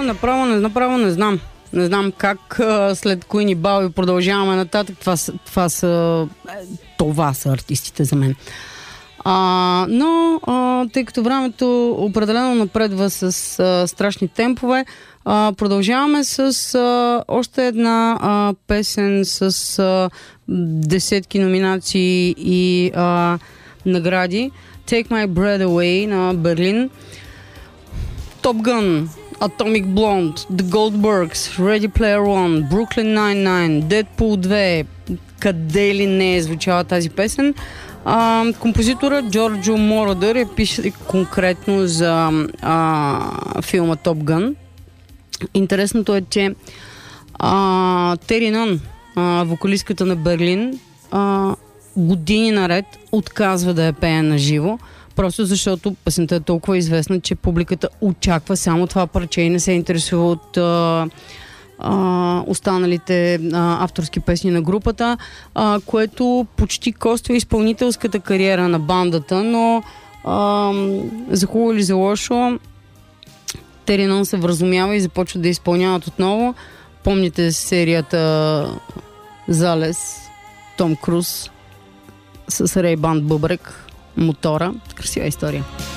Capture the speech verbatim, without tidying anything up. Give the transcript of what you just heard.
направо, не, направо не знам. Не знам как а, след Queen и Bowie продължаваме нататък. Това са, това са, това са артистите за мен. А, но, а, тъй като времето определено напредва с а, страшни темпове, а, продължаваме с а, още една а, песен с а, десетки номинации и а, награди. Take My Breath Away на Берлин. Top Gun, Atomic Blonde, The Goldbergs, Ready Player One, Brooklyn Nine-Nine, Deadpool две. Къде ли не е звучала тази песен? А, композитора Джорджо Морадър е пише конкретно за а, филма Top Gun. Интересното е, че а, Тери Нън, а, вокалистката на Берлин, а, години наред отказва да я пее на живо, просто защото песента е толкова известна, че публиката очаква само това парче и не се интересува от а, а, останалите а, авторски песни на групата, а, което почти коства изпълнителската кариера на бандата, но а, за хубаво или за лошо Тери Нън се вразумява и започва да изпълняват отново. Помните серията Залез, Том Круз с Рей Банд Бъбрек, мотора. Красива история.